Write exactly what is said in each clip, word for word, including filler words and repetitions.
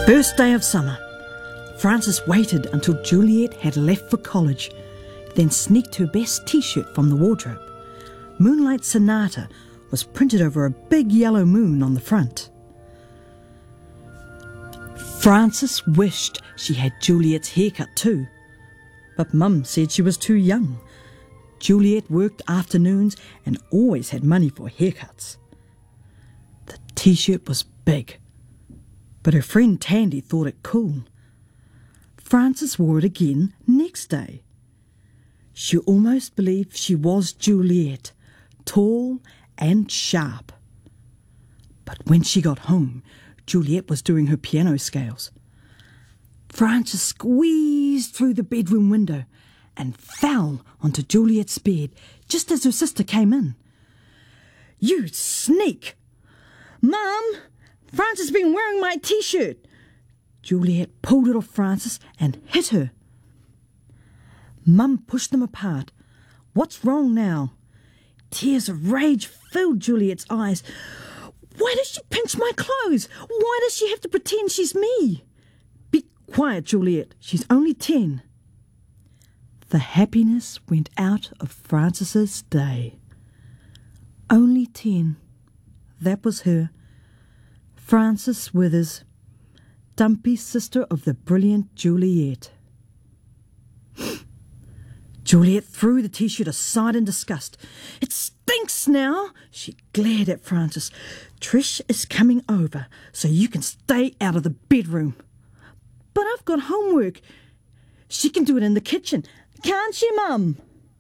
First day of summer. Frances waited until Juliet had left for college, then sneaked her best T-shirt from the wardrobe. Moonlight Sonata was printed over a big yellow moon on the front. Frances wished she had Juliet's haircut too, but Mum said she was too young. Juliet worked afternoons and always had money for haircuts. The T-shirt was big, but her friend Tandy thought it cool. Frances wore it again next day. She almost believed she was Juliet, tall and sharp. But when she got home, Juliet was doing her piano scales. Frances squeezed through the bedroom window and fell onto Juliet's bed just as her sister came in. "You sneak! Mum, Frances has been wearing my T-shirt." Juliet pulled it off Frances and hit her. Mum pushed them apart. "What's wrong now?" Tears of rage filled Juliet's eyes. "Why does she pinch my clothes? Why does she have to pretend she's me?" "Be quiet, Juliet. She's only ten." The happiness went out of Frances's day. Only ten. That was her. Frances Withers, dumpy sister of the brilliant Juliet. Juliet threw the T-shirt aside in disgust. "It stinks now," she glared at Frances. "Trish is coming over, so you can stay out of the bedroom." "But I've got homework." "She can do it in the kitchen. Can't she, Mum?"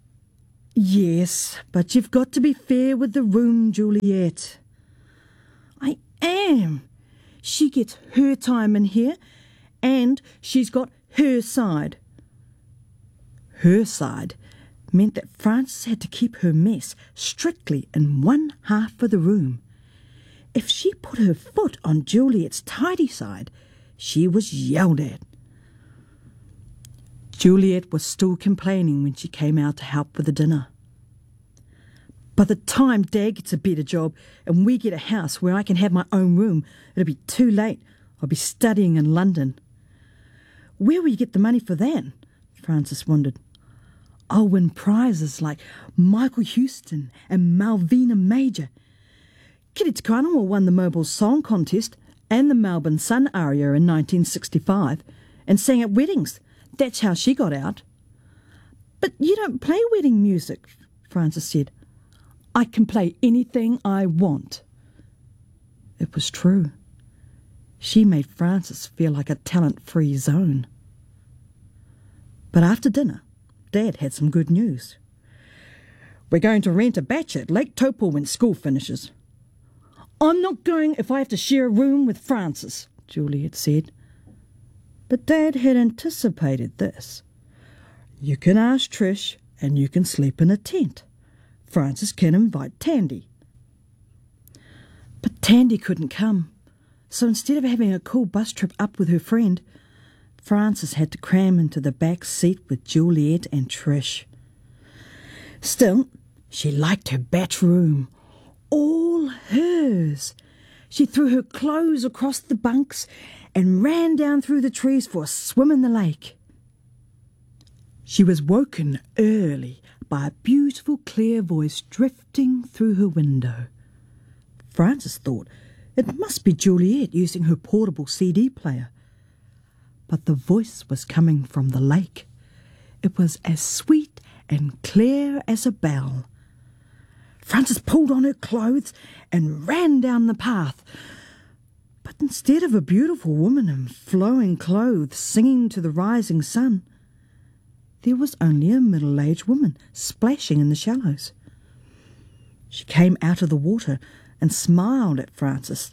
"Yes, but you've got to be fair with the room, Juliet." "I am. She gets her time in here, and she's got her side." Her side meant that Frances had to keep her mess strictly in one half of the room. If she put her foot on Juliet's tidy side, she was yelled at. Juliet was still complaining when she came out to help with the dinner. "By the time Dad gets a better job and we get a house where I can have my own room, it'll be too late. I'll be studying in London." "Where will you get the money for that?" Frances wondered. "I'll win prizes like Michael Houston and Malvina Major. Kitty Te Kanawa won the Mobile Song Contest and the Melbourne Sun aria in nineteen sixty-five and sang at weddings. That's how she got out." "But you don't play wedding music," Frances said. "I can play anything I want." It was true. She made Frances feel like a talent-free zone. But after dinner, Dad had some good news. "We're going to rent a batch at Lake Taupo when school finishes." "I'm not going if I have to share a room with Frances," Juliet said. But Dad had anticipated this. "You can ask Trish and you can sleep in a tent. Frances can invite Tandy." But Tandy couldn't come, so instead of having a cool bus trip up with her friend, Frances had to cram into the back seat with Juliet and Trish. Still, she liked her batch room, all hers. She threw her clothes across the bunks and ran down through the trees for a swim in the lake. She was woken early by a beautiful clear voice drifting through her window. Frances thought it must be Juliet using her portable C D player. But the voice was coming from the lake. It was as sweet and clear as a bell. Frances pulled on her clothes and ran down the path. But instead of a beautiful woman in flowing clothes singing to the rising sun, there was only a middle-aged woman splashing in the shallows. She came out of the water and smiled at Frances.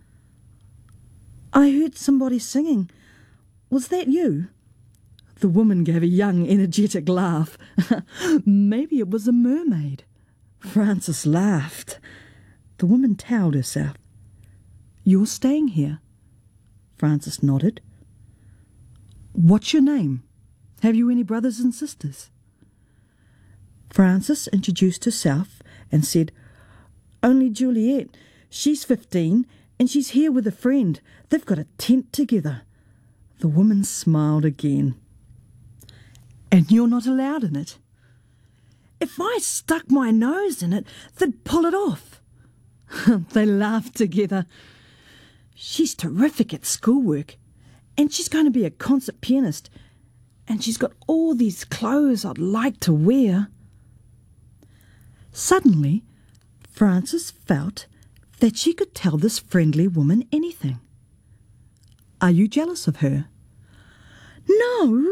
"I heard somebody singing. Was that you?" The woman gave a young, energetic laugh. "Maybe it was a mermaid." Frances laughed. The woman towelled herself. "You're staying here?" Frances nodded. "What's your name? Have you any brothers and sisters?" Frances introduced herself and said, "Only Juliet. She's fifteen and she's here with a friend. They've got a tent together." The woman smiled again. "And you're not allowed in it?" "If I stuck my nose in it, they'd pull it off." They laughed together. "She's terrific at schoolwork, and she's going to be a concert pianist, and she's got all these clothes I'd like to wear." Suddenly, Frances felt that she could tell this friendly woman anything. "Are you jealous of her?" "No."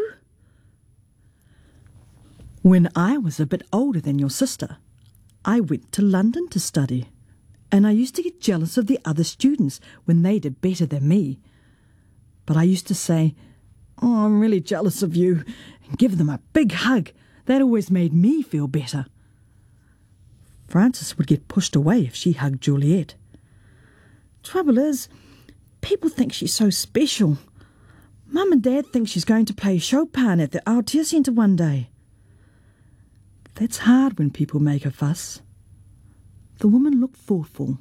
"When I was a bit older than your sister, I went to London to study, and I used to get jealous of the other students when they did better than me. But I used to say, 'Oh, I'm really jealous of you,' and give them a big hug. That always made me feel better." Frances would get pushed away if she hugged Juliet. "Trouble is, people think she's so special. Mum and Dad think she's going to play Chopin at the Altea Centre one day." "That's hard when people make a fuss." The woman looked thoughtful.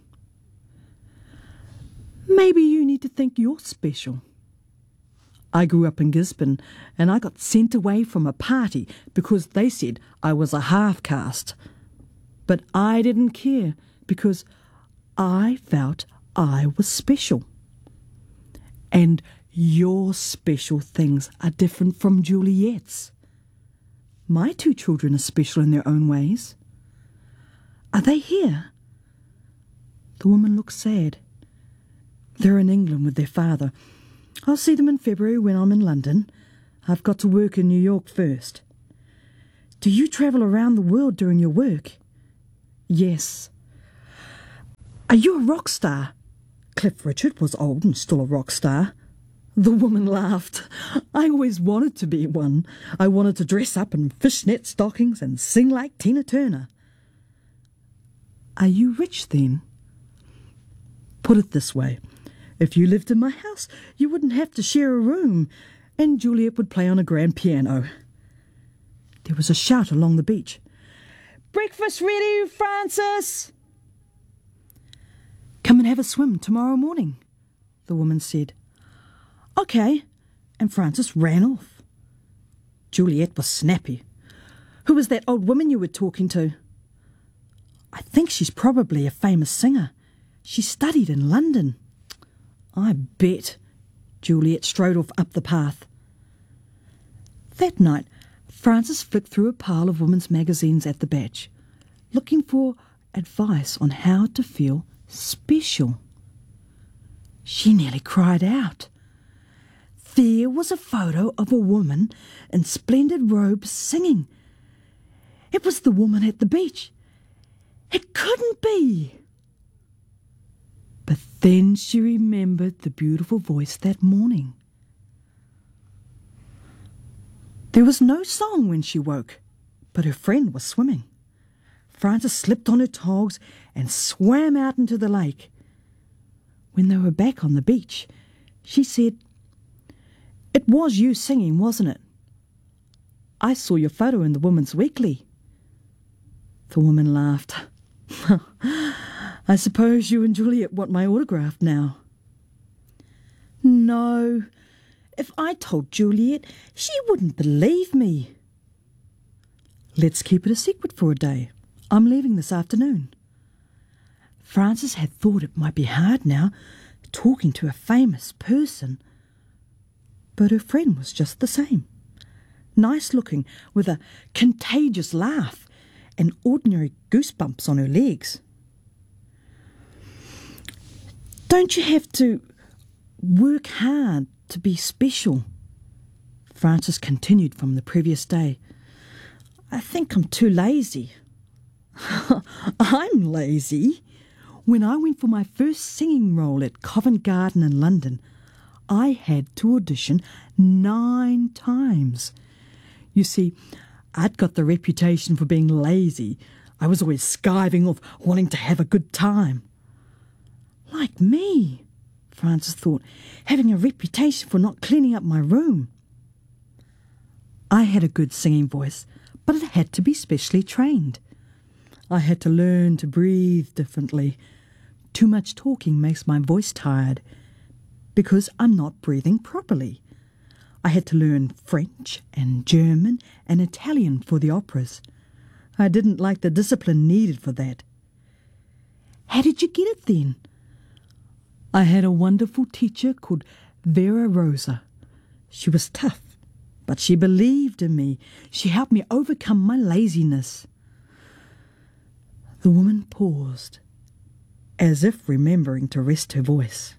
"Maybe you need to think you're special. I grew up in Gisborne, and I got sent away from a party because they said I was a half-caste. But I didn't care because I felt I was special. And your special things are different from Juliet's. My two children are special in their own ways. Are they here?" The woman looked sad. "They're in England with their father. I'll see them in February when I'm in London. I've got to work in New York first." "Do you travel around the world doing your work?" "Yes." "Are you a rock star?" Cliff Richard was old and still a rock star. The woman laughed. "I always wanted to be one. I wanted to dress up in fishnet stockings and sing like Tina Turner." "Are you rich then?" "Put it this way. If you lived in my house, you wouldn't have to share a room, and Juliet would play on a grand piano." There was a shout along the beach. "Breakfast ready, Frances!" "Come and have a swim tomorrow morning," the woman said. "Okay," and Frances ran off. Juliet was snappy. "Who was that old woman you were talking to?" "I think she's probably a famous singer. She studied in London." "I bet." Juliet strode off up the path. That night, Frances flicked through a pile of women's magazines at the Batch, looking for advice on how to feel special. She nearly cried out. There was a photo of a woman in splendid robes singing. It was the woman at the beach. It couldn't be. But then she remembered the beautiful voice that morning. There was no song when she woke, but her friend was swimming. Frances slipped on her togs and swam out into the lake. When they were back on the beach, she said, "It was you singing, wasn't it? I saw your photo in the Woman's Weekly." The woman laughed. "I suppose you and Juliet want my autograph now." "No. If I told Juliet, she wouldn't believe me." "Let's keep it a secret for a day. I'm leaving this afternoon." Frances had thought it might be hard now, talking to a famous person. But her friend was just the same. Nice looking, with a contagious laugh and ordinary goosebumps on her legs. "Don't you have to work hard to be special?" Frances continued from the previous day. "I think I'm too lazy." "I'm lazy. When I went for my first singing role at Covent Garden in London, I had to audition nine times. You see, I'd got the reputation for being lazy. I was always skiving off, wanting to have a good time. Like me, Frances thought, having a reputation for not cleaning up my room. I had a good singing voice, but it had to be specially trained. I had to learn to breathe differently, Too much talking makes my voice tired because I'm not breathing properly. I had to learn French and German and Italian for the operas. I didn't like the discipline needed for that. How did you get it then? I had a wonderful teacher called Vera Rosa. She was tough, but she believed in me. She helped me overcome my laziness. The woman paused, as if remembering to rest her voice.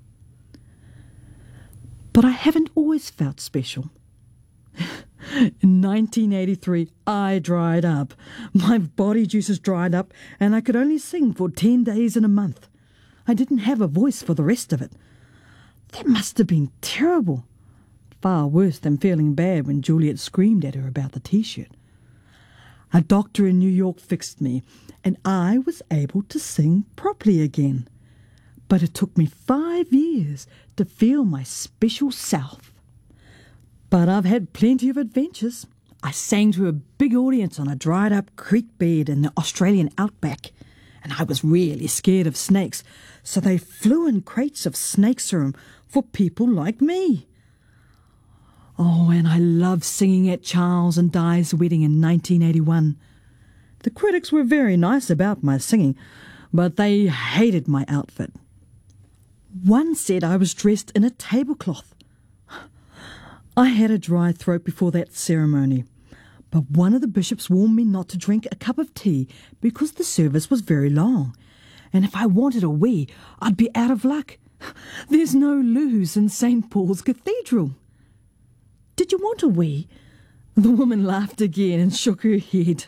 But I haven't always felt special. In nineteen eighty-three, I dried up. My body juices dried up, and I could only sing for ten days in a month. I didn't have a voice for the rest of it. That must have been terrible. Far worse than feeling bad when Juliet screamed at her about the T-shirt. A doctor in New York fixed me, and I was able to sing properly again. But it took me five years to feel my special self. But I've had plenty of adventures. I sang to a big audience on a dried-up creek bed in the Australian outback, and I was really scared of snakes, so they flew in crates of snake serum for people like me. Oh, and I loved singing at Charles and Di's wedding in nineteen eighty-one. The critics were very nice about my singing, but they hated my outfit. One said I was dressed in a tablecloth. I had a dry throat before that ceremony, but one of the bishops warned me not to drink a cup of tea because the service was very long, and if I wanted a wee, I'd be out of luck. There's no loos in Saint Paul's Cathedral. Did you want a wee? The woman laughed again and shook her head.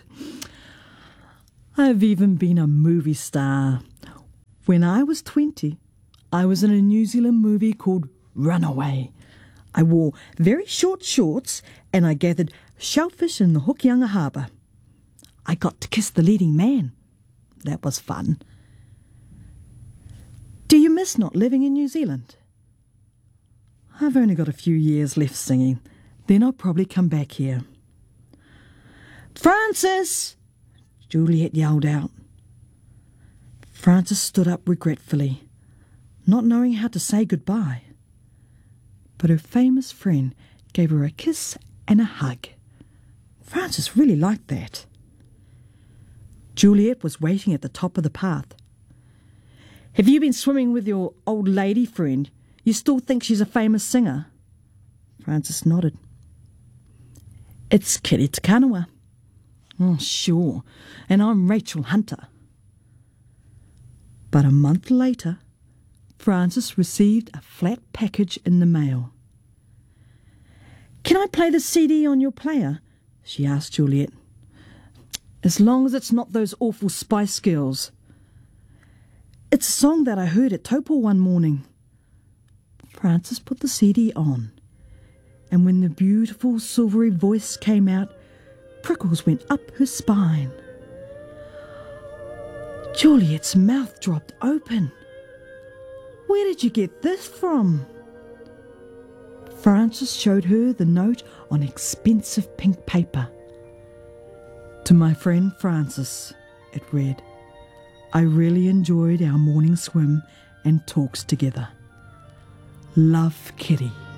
I've even been a movie star. When I was twenty, I was in a New Zealand movie called Runaway. I wore very short shorts and I gathered shellfish in the Hokianga harbour. I got to kiss the leading man. That was fun. Do you miss not living in New Zealand? I've only got a few years left singing. Then I'll probably come back here. Frances! Juliet yelled out. Frances stood up regretfully, not knowing how to say goodbye. But her famous friend gave her a kiss and a hug. Frances really liked that. Juliet was waiting at the top of the path. Have you been swimming with your old lady friend? You still think she's a famous singer? Frances nodded. It's Kitty Takanawa. Oh, sure. And I'm Rachel Hunter. But a month later, Frances received a flat package in the mail. Can I play the C D on your player? She asked Juliet. As long as it's not those awful Spice Girls. It's a song that I heard at Taupo one morning. Frances put the C D on, and when the beautiful silvery voice came out, prickles went up her spine. Juliet's mouth dropped open. Where did you get this from? Frances showed her the note on expensive pink paper. To my friend Frances, it read, I really enjoyed our morning swim and talks together. Love, Kitty.